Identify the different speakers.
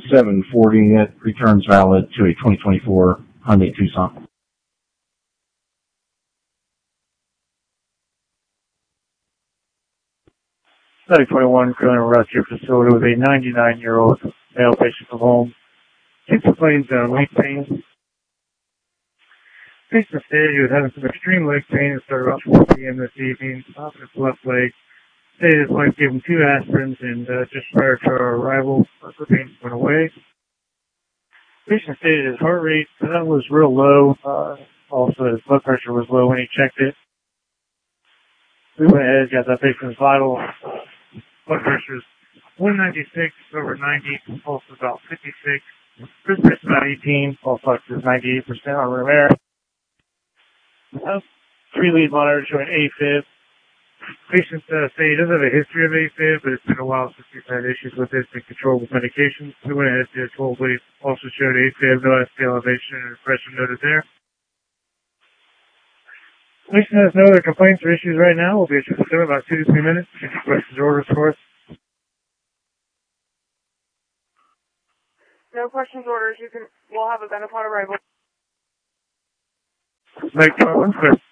Speaker 1: 740. It returns valid to a 2024 Hyundai Tucson.
Speaker 2: 3021 currently arrest your facility with a 99-year-old male patient from home. He complains of leg pain. Patient stated he was having some extreme leg pain. It started about 4 p.m. this evening. Off his left leg. Stated his wife gave him 2 aspirins, and just prior to our arrival, the pain went away. Patient stated his heart rate was real low. Also, his blood pressure was low when he checked it. We went ahead and got that patient's vital. Blood pressure is 196 over 90. Pulse is about 56. Respiration is about 18. Pulse ox is 98% on room air. 3 lead monitors showing AFib. Patient say he doesn't have a history of AFib, but it's been a while since he's had issues with this and controlled with medications. We went ahead and did a 12 lead. Also showed AFib, no ST elevation, and depression noted there. Patient has no other complaints or issues right now. We'll be at your facility in about 2 to 3 minutes. Any questions or orders for us?
Speaker 3: No questions, orders. We'll have a Ben upon arrival.
Speaker 2: Make one clear.